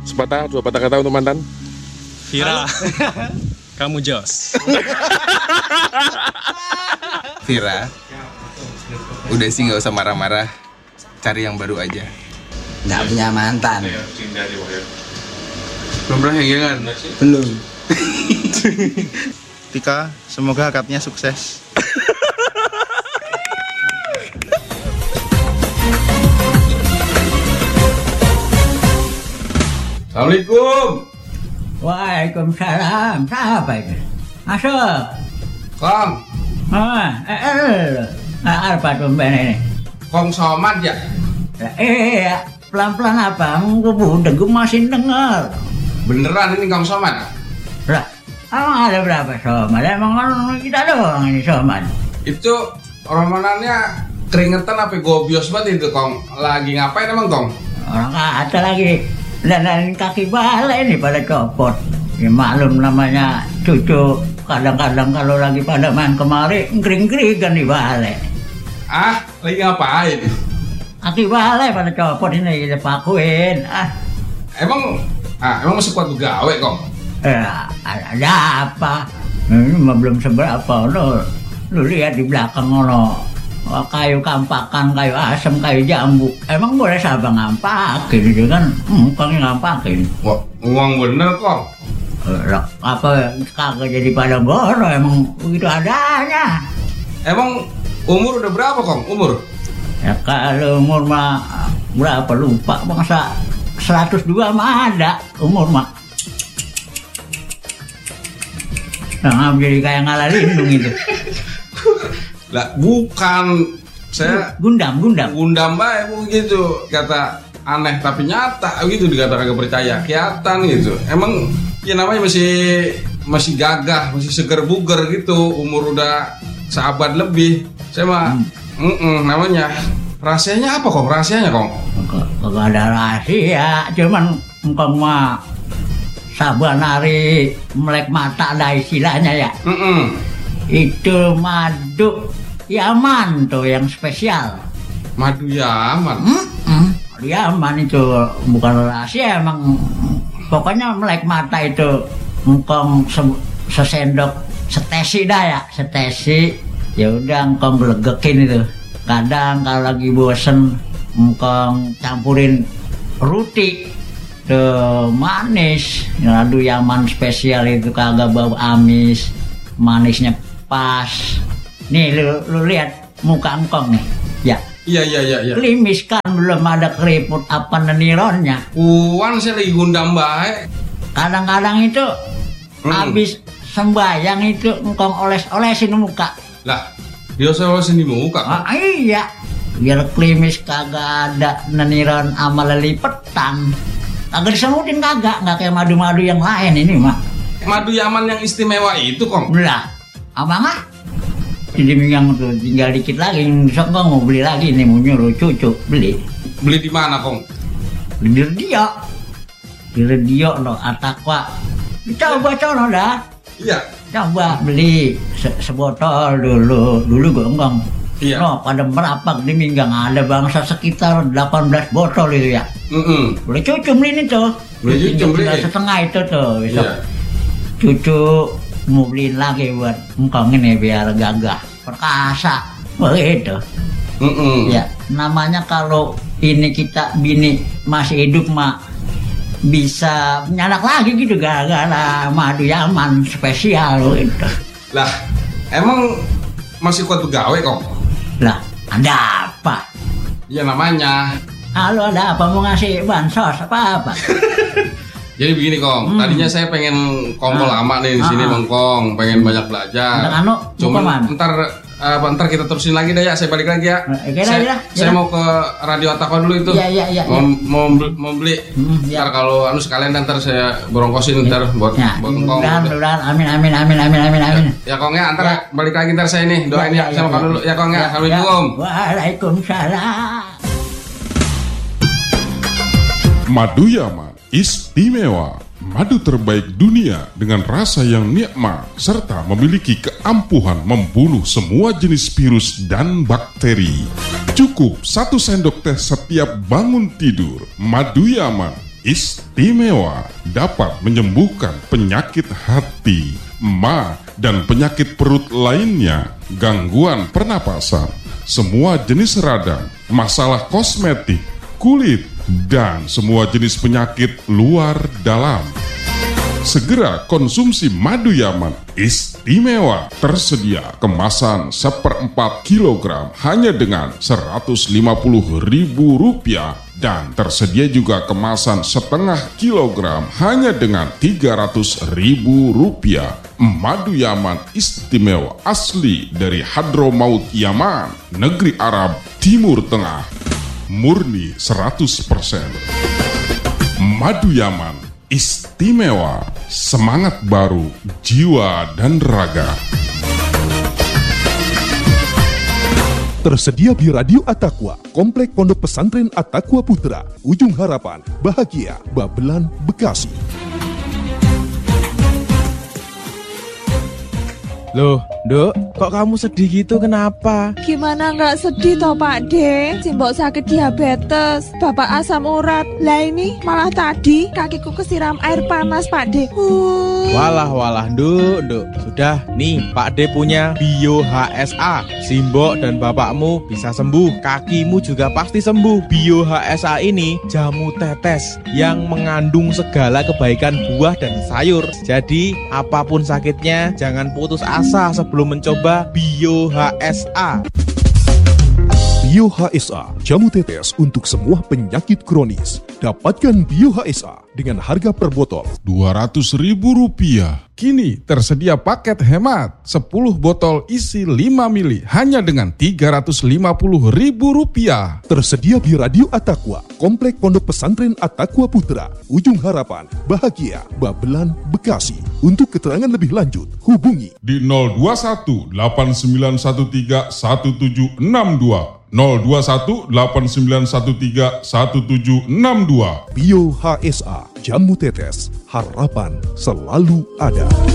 Dua patah kata untuk mantan. Vira, kamu jos. Vira, udah sih nggak usah marah-marah, cari yang baru aja. Nggak punya mantan. Belum pernah henggengan? Belum. Tika, semoga akadnya sukses. Assalamualaikum. Waalaikumsalam. Siapa itu? Masuk. Kong, Apa tumben ini? Kong Somad ya? Iya, pelan-pelan apa? Gue masih dengar. Beneran ini Kong Somad? Lah, emang ada berapa soman? Emang kan kita doang ini soman. Itu romanannya keringetan apa gobios banget itu Kong. Lagi ngapain emang Kong? Orang kata lagi dandanin kaki balai ini pada copot. Ya maklum namanya cucu. Kadang-kadang kalau lagi pada main kemari ngering-ngeringan di balai. Ah, lagi ngapain? Kaki balai pada copot ini kita pakuin. Emang masih kuat begawe Kong? Ada apa? Ini mah belum seberapa. Lu lihat di belakang kayu kampakan, kayu asam, kayu jambu. Emang boleh sabang ngampakin gitu kan? Kongnya ngampakin. Wah, uang bener Kong. Apa kagak jadi pada goro, emang begitu adanya. Emang umur udah berapa Kong? Umur? Ya kalau umur mah berapa lupa, masa 102 mah ada umur mah. Nah, jadi kayak ngalah lindung itu. Lah, bukan. Saya Gundam baik begitu. Kata aneh tapi nyata gitu, dikata kagak percaya. Kelihatan gitu. Emang ya namanya masih gagah, masih seger buger gitu. Umur udah seabad lebih. Saya mah namanya rahasianya apa Kong? Rahasianya Kong? Kagak ada rahasia, cuman engkong mah saban hari melek mata ada istilahnya ya. Itu madu Yaman tuh yang spesial. Madu Yaman? Madu Yaman itu bukan rahasia, emang pokoknya melek mata itu engkong sesendok setesi dah ya, setesi. Ya udah engkong gelegekin itu. Kadang kalau lagi bosen engkong campurin roti tuh manis. Madu Yaman spesial itu kagak bau amis, manisnya pas. Nih lu lihat muka engkong nih. Ya. Iya. Klimis kan, belum ada keriput apa nenironnya. Puan saya lagi gundam baik. Kadang-kadang itu habis sembayang itu engkong oles-olesin muka. Lah, dia olesin di muka. Iya. Biar klimis kagak ada neniron sama lelipetan. Kagak disemutin kagak, nggak kayak madu-madu yang lain ini mah. Madu Yaman yang istimewa itu Kong. Lah, abang jadi yang tuh tinggal dikit lagi, besok Kong mau beli lagi nih, mau nyuruh cucu beli. Beli di mana Kong? Beli di radio lo, Atakwa. Coba cono dah. Iya. Coba beli sebotol dulu gue enggak. Iya. No, pada merapak di Minggang ada bangsa sekitar 18 botol itu ya. Boleh cucu beli ini tuh. Boleh cucu beli. Setengah itu tuh besok. Iya. Cucu mau beliin lagi buat engkong ini biar gagah perkasa begitu. Ya namanya kalau ini kita bini masih hidup mah bisa nyanak lagi gitu gara-gara madu Yaman spesial gitu. Lah emang masih kuat begawe Kong? Lah ada apa? Ya namanya. Halo, ada apa, mau ngasih bansos apa? Jadi begini Kong, tadinya saya pengen kongkol lama nih di sini Bang Kong, pengen banyak belajar. Cuman ntar kita terusin lagi dah ya, saya balik lagi ya. Saya mau ke Radio Atakwa dulu itu. Iya. Mau beli. Ntar kalau sekalian ntar saya borongkosin ntar buat Kong. Mudah-mudahan, amin. Ya Kong ya, ntar balik lagi ntar saya nih doain ya, saya makan dulu ya Kong ya. Assalamualaikum. Waalaikumsalam. Madu Yaman istimewa, madu terbaik dunia dengan rasa yang nikmat serta memiliki keampuhan membunuh semua jenis virus dan bakteri. Cukup 1 sendok teh setiap bangun tidur. Madu Yaman istimewa, dapat menyembuhkan penyakit hati, ma, dan penyakit perut lainnya, gangguan pernapasan, semua jenis radang, masalah kosmetik, kulit, dan semua jenis penyakit luar dalam. Segera konsumsi madu Yaman istimewa. Tersedia kemasan 1/4 kilogram hanya dengan Rp150.000 dan tersedia juga kemasan 1/2 kilogram hanya dengan Rp300.000. Madu Yaman istimewa asli dari Hadramaut Yaman, negeri Arab Timur Tengah. Murni 100%. Madu Yaman istimewa, semangat baru, jiwa dan raga. Tersedia di Radio At-Taqwa, Komplek Pondok Pesantren At-Taqwa Putra, Ujung Harapan, Bahagia, Babelan, Bekasi. Loh, Nduk, kok kamu sedih gitu, kenapa? Gimana nggak sedih toh Pak De? Simbok sakit diabetes, bapak asam urat. Lah ini malah tadi kakiku kesiram air panas Pak De. Walah, Nduk. Sudah, nih Pak De punya Bio HSA. Simbok dan bapakmu bisa sembuh, kakimu juga pasti sembuh. Bio HSA ini jamu tetes yang mengandung segala kebaikan buah dan sayur. Jadi, apapun sakitnya, jangan putus asa sebelum mencoba Bio HSA. Bio HSA, jamu tetes untuk semua penyakit kronis. Dapatkan Bio HSA dengan harga per botol Rp200.000. Kini tersedia paket hemat 10 botol isi 5 mili hanya dengan Rp350.000. Tersedia di Radio At-Taqwa, Komplek Pondok Pesantren At-Taqwa Putra, Ujung Harapan, Bahagia, Babelan, Bekasi. Untuk keterangan lebih lanjut, hubungi di 021 8913 1762. 021 8913 1762. Bio HSA, jamu tetes, harapan selalu ada.